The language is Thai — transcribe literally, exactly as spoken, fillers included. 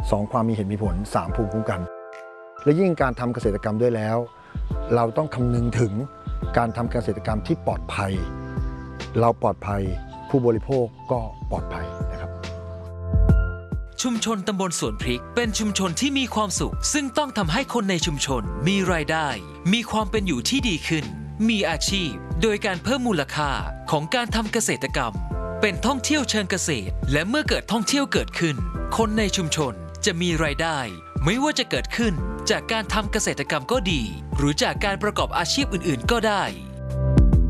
สองความมีเหตุมีผลสามภูมิคุ้มกันและยิ่งการทำเกษตรกรรมด้วยแล้วเราต้องคำนึงถึงการทำเกษตรกรรมที่ปลอดภัยเราปลอดภัยผู้บริโภคก็ปลอดภัยนะครับชุมชนตำบลสวนพริกเป็นชุมชนที่มีความสุขซึ่งต้องทำให้คนในชุมชนมีรายได้มีความเป็นอยู่ที่ดีขึ้นมีอาชีพโดยการเพิ่มมูลค่าของการทำเกษตรกรรมเป็นท่องเที่ยวเชิงเกษตรและเมื่อเกิดท่องเที่ยวเกิดขึ้นคนในชุมชนจะมีรายได้ไม่ว่าจะเกิดขึ้นจากการทำเกษตรกรรมก็ดีหรือจากการประกอบอาชีพอื่นๆก็ได้